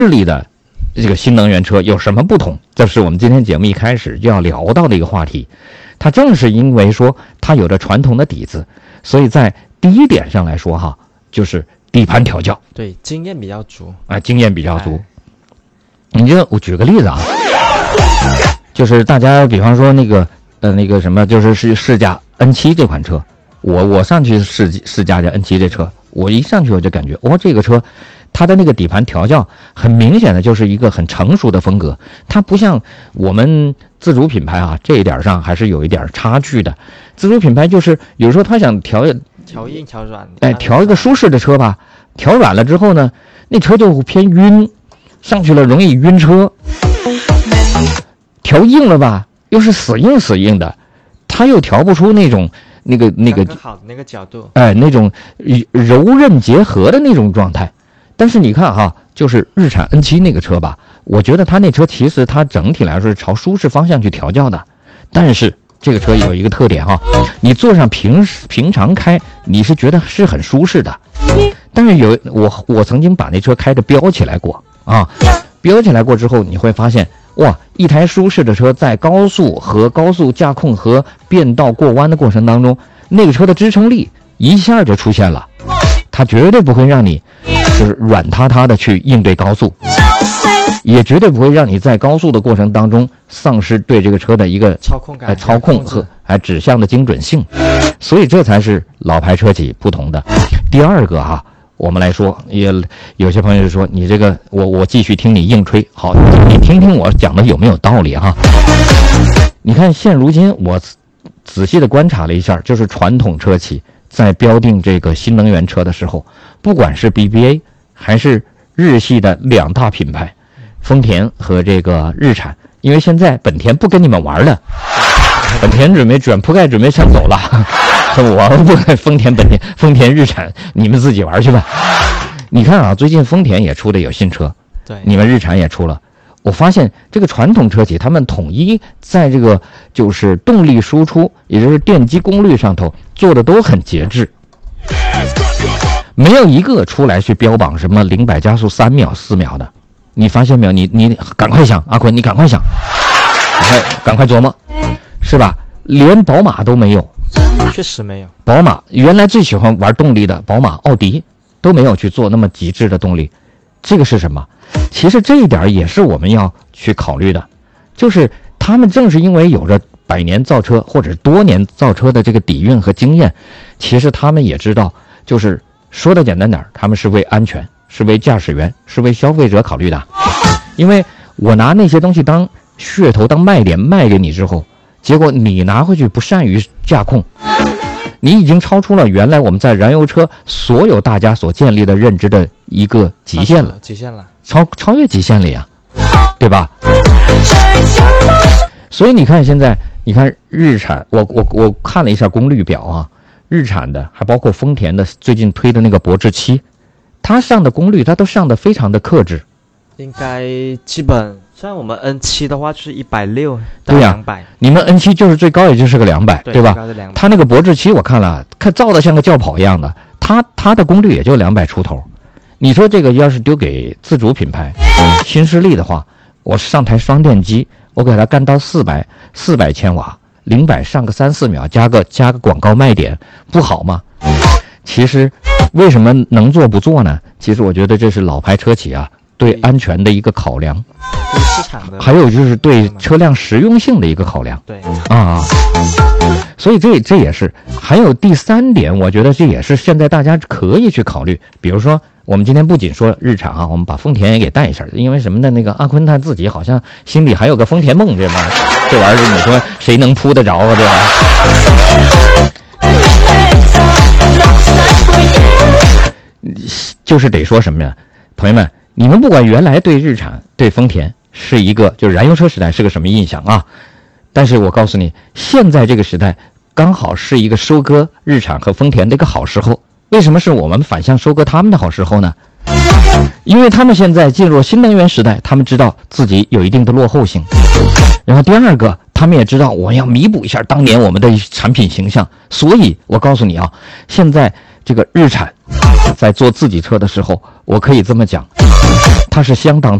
力的这个新能源车有什么不同？这是我们今天节目一开始就要聊到的一个话题。它正是因为说它有着传统的底子，所以在第一点上来说哈，就是底盘调教， 对，经验比较足啊，经验比较足。你就我举个例子啊，就是大家比方说那个什么，就是试驾 N7 这款车，我上去试驾这 N7 这车，我一上去我就感觉，这个车它的那个底盘调教很明显的就是一个很成熟的风格，它不像我们自主品牌啊，这一点上还是有一点差距的。自主品牌就是有时候他想调硬调软， 调一个舒适的车吧，调软了之后呢，那车就偏晕，上去了容易晕车。调硬了吧，又是死硬的，他又调不出那种那个好的那个角度， 那种柔韧结合的那种状态。但是你看哈，就是日产 N7 那个车吧，我觉得它那车其实它整体来说是朝舒适方向去调教的，但是这个车有一个特点哈，你坐上平常开，你是觉得是很舒适的。但是我曾经把那车开着飙起来过啊，飙起来过之后，你会发现哇，一台舒适的车在高速和高速驾控和变道过弯的过程当中，那个车的支撑力一下就出现了，它绝对不会让你就是软塌塌的去应对高速，也绝对不会让你在高速的过程当中丧失对这个车的一个操控感、 操控和指向的精准性，所以这才是老牌车企不同的。第二个哈，我们来说，也有些朋友就说你这个我继续听你硬吹，好，你听听我讲的有没有道理哈？你看现如今我仔细的观察了一下，就是传统车企在标定这个新能源车的时候，不管是 BBA 还是日系的两大品牌，丰田和这个日产，因为现在本田不跟你们玩了，本田准备卷铺盖准备上走了，我不丰田日产你们自己玩去吧。你看啊，最近丰田也出的有新车， 对， 你们日产也出了。我发现这个传统车企他们统一在这个就是动力输出，也就是电机功率上头做的都很节制，没有一个出来去标榜什么0-100加速3秒4秒的。你发现没有？你赶快想，阿坤，你赶快想，赶快琢磨，是吧？连宝马都没有， 确实没有。 宝马原来最喜欢玩动力的宝马、奥迪都没有去做那么极致的动力，这个是什么？其实这一点也是我们要去考虑的，就是他们正是因为有着100年造车或者多年造车的这个底蕴和经验，其实他们也知道，就是说的简单点，他们是为安全，是为驾驶员，是为消费者考虑的。因为我拿那些东西当噱头、当卖点卖给你之后，结果你拿回去不善于驾控，你已经超出了原来我们在燃油车所有大家所建立的认知的一个极限了，超越极限了呀，对吧？所以你看现在，你看日产，我看了一下功率表啊，日产的还包括丰田的最近推的那个博智7，它上的功率它都上的非常的克制， 应该基本像我们 N7 的话就是160到200， 你们 N7 就是最高也就是个200，对吧？它那个博智7我看了，造的像个轿跑一样的，它的功率也就200出头。你说这个要是丢给自主品牌新势力的话，我上台双电机，我给它干到400千瓦，0-100上个3-4秒，加个广告卖点，不好吗？其实为什么能做不做呢？其实我觉得这是老牌车企啊对安全的一个考量， 对市场的， 还有就是对车辆实用性的一个考量。 对啊，所以这也是。还有第3点，我觉得这也是现在大家可以去考虑。比如说，我们今天不仅说日产啊，我们把丰田也给带一下，因为什么呢？那个阿坤他自己好像心里还有个丰田梦，这玩意儿你说谁能扑得着啊？这玩意儿就是得说什么呀，朋友们。你们不管原来对日产、对丰田是一个就是燃油车时代是个什么印象啊？但是我告诉你，现在这个时代刚好是一个收割日产和丰田的一个好时候。为什么是我们反向收割他们的好时候呢？因为他们现在进入新能源时代，他们知道自己有一定的落后性。然后第二个，他们也知道我要弥补一下当年我们的产品形象。所以我告诉你啊，现在这个日产在做自己车的时候，我可以这么讲，它是相当